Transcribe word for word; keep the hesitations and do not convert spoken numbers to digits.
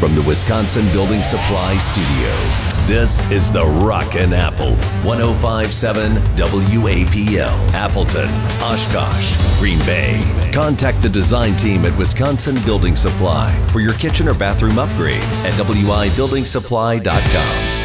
from the Wisconsin Building Supply Studio, this is The Rockin' Apple, one oh five point seven W A P L, Appleton, Oshkosh, Green Bay. Contact the design team at Wisconsin Building Supply for your kitchen or bathroom upgrade at W I building supply dot com.